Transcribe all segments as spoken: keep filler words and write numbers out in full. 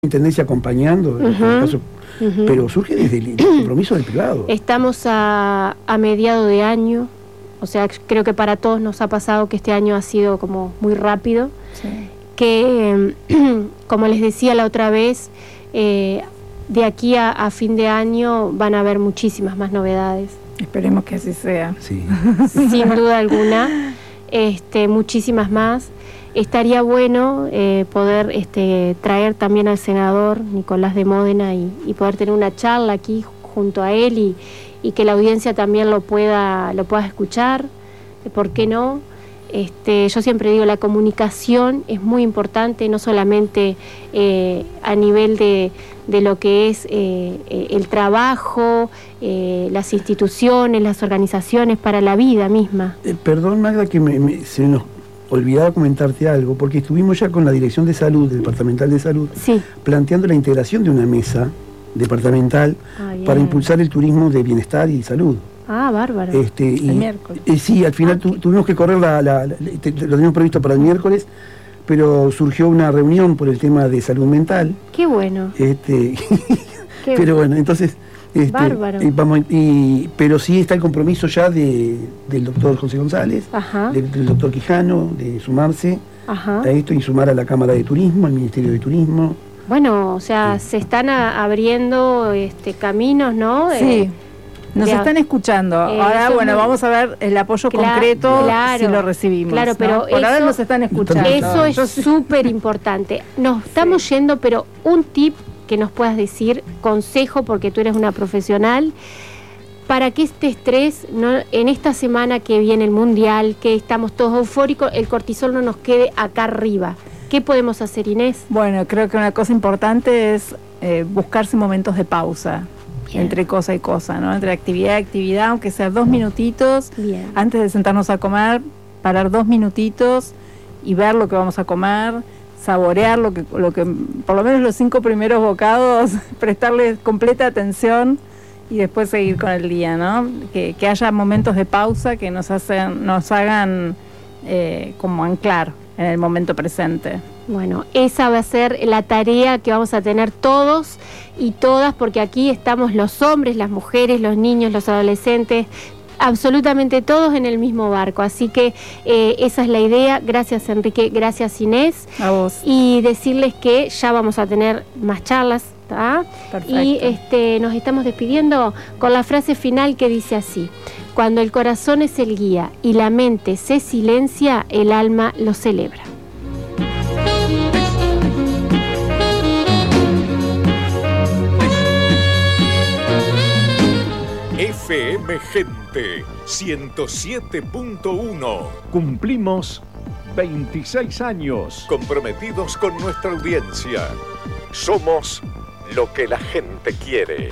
Intendencia acompañando, uh-huh. en caso, uh-huh. pero surge desde el, el compromiso del privado. Estamos a, a mediado de año, o sea, creo que para todos nos ha pasado que este año ha sido como muy rápido, sí. que eh, como les decía la otra vez, eh, de aquí a, a fin de año van a haber muchísimas más novedades. Esperemos que así sea. Sí. Sin duda alguna, este, muchísimas más. Estaría bueno eh, poder este, traer también al senador Nicolás de Módena y, y poder tener una charla aquí junto a él y, y que la audiencia también lo pueda, lo pueda escuchar. ¿Por qué no? Este, yo siempre digo, la comunicación es muy importante, no solamente eh, a nivel de, de lo que es eh, el trabajo, eh, las instituciones, las organizaciones, para la vida misma. Eh, perdón, Magda, que me, me, se nos olvidaba comentarte algo, porque estuvimos ya con la Dirección de Salud, Departamental de Salud, sí. planteando la integración de una mesa departamental ah, para impulsar el turismo de bienestar y salud. Ah, bárbaro. Este, y, el miércoles. Eh, sí, al final ah, tu, tuvimos que correr, la, la, la, te, lo teníamos previsto para el miércoles, pero surgió una reunión por el tema de salud mental. Qué bueno. Este, Qué pero bueno, entonces... Este, Bárbaro. Y vamos, y, pero sí está el compromiso ya de, del doctor José González, de, del doctor Quijano, de sumarse Ajá. a esto y sumar a la Cámara de Turismo, al Ministerio de Turismo. Bueno, o sea, sí. se están a, abriendo este, caminos, ¿no? Sí. Eh, Nos de, están escuchando. Eh, ahora, bueno, muy... vamos a ver el apoyo claro, concreto claro, si lo recibimos. Claro, pero ¿no? Por eso, ahora nos están escuchando. Eso es súper importante. Nos estamos sí. yendo, pero un tip que nos puedas decir, consejo, porque tú eres una profesional, para que este estrés, no, en esta semana que viene el Mundial, que estamos todos eufóricos, el cortisol no nos quede acá arriba. ¿Qué podemos hacer, Inés? Bueno, creo que una cosa importante es eh, buscarse momentos de pausa. Bien. Entre cosa y cosa, ¿no? Entre actividad y actividad, aunque sea dos minutitos, Bien. antes de sentarnos a comer, parar dos minutitos y ver lo que vamos a comer, saborear lo que, lo que, por lo menos los cinco primeros bocados, prestarle completa atención y después seguir con el día, ¿no? Que, que haya momentos de pausa que nos hacen, nos hagan eh, como anclar en el momento presente. Bueno, esa va a ser la tarea que vamos a tener todos y todas, porque aquí estamos los hombres, las mujeres, los niños, los adolescentes, absolutamente todos en el mismo barco, así que eh, esa es la idea. Gracias, Enrique, gracias, Inés. A vos. Y decirles que ya vamos a tener más charlas, ¿tá? Perfecto. Y este, nos estamos despidiendo con la frase final que dice así: cuando el corazón es el guía y la mente se silencia, el alma lo celebra. F M Gente ciento siete punto uno. Cumplimos veintiséis años. Comprometidos con nuestra audiencia. Somos lo que la gente quiere.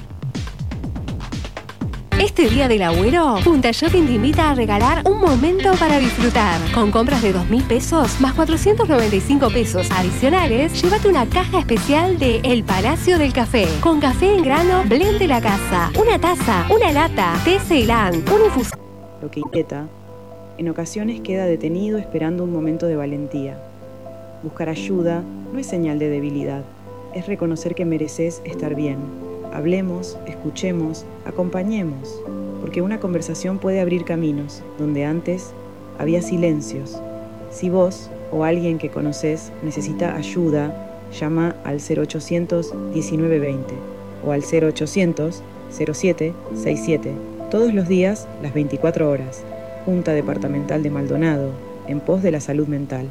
Este día del abuelo, Punta Shopping te invita a regalar un momento para disfrutar. Con compras de dos mil pesos más cuatrocientos noventa y cinco pesos adicionales, llévate una caja especial de El Palacio del Café. Con café en grano, blend de la casa, una taza, una lata, té Ceilán, un infusor. Lo que inquieta, en ocasiones queda detenido esperando un momento de valentía. Buscar ayuda no es señal de debilidad, es reconocer que mereces estar bien. Hablemos, escuchemos, acompañemos, porque una conversación puede abrir caminos donde antes había silencios. Si vos o alguien que conoces necesita ayuda, llama al cero ochocientos diecinueve veinte o al cero ochocientos cero siete sesenta y siete. Todos los días, las veinticuatro horas. Junta Departamental de Maldonado, en pos de la salud mental.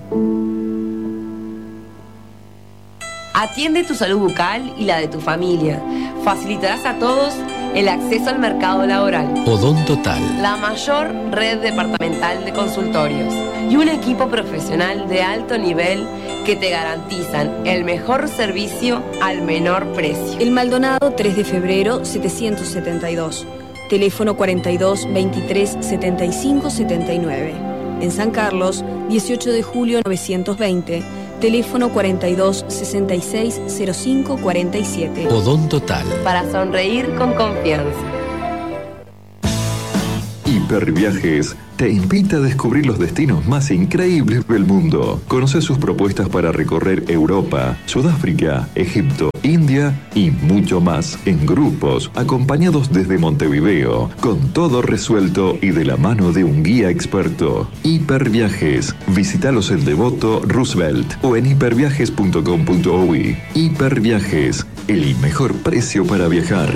Atiende tu salud bucal y la de tu familia. Facilitarás a todos el acceso al mercado laboral. Odontotal, la mayor red departamental de consultorios y un equipo profesional de alto nivel que te garantizan el mejor servicio al menor precio. El Maldonado, tres de febrero, setecientos setenta y dos. Teléfono cuarenta y dos, veintitrés, setenta y cinco, setenta y nueve. En San Carlos, dieciocho de julio, novecientos veinte. Teléfono cuarenta y dos, sesenta y seis, cero cinco, cuarenta y siete. Odontotal. Para sonreír con confianza. Y Hiperviajes te invita a descubrir los destinos más increíbles del mundo. Conoce sus propuestas para recorrer Europa, Sudáfrica, Egipto, India y mucho más en grupos, acompañados desde Montevideo, con todo resuelto y de la mano de un guía experto. Hiperviajes. Visítalos en Devoto, Roosevelt o en hiperviajes punto com punto uy. Hiperviajes, el mejor precio para viajar.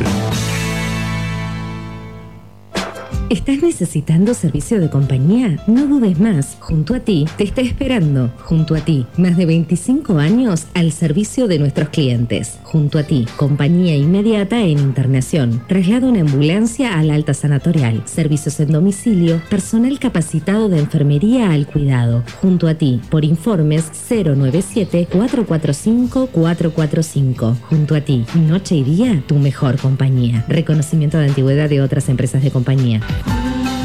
¿Estás necesitando servicio de compañía? No dudes más. Junto a ti te está esperando. Junto a ti, más de veinticinco años al servicio de nuestros clientes. Junto a ti, compañía inmediata en internación. Traslado en ambulancia al alta sanatorial. Servicios en domicilio. Personal capacitado de enfermería al cuidado. Junto a ti, por informes cero nueve siete, cuatro cuatro cinco, cuatro cuatro cinco. Junto a ti, noche y día, tu mejor compañía. Reconocimiento de antigüedad de otras empresas de compañía.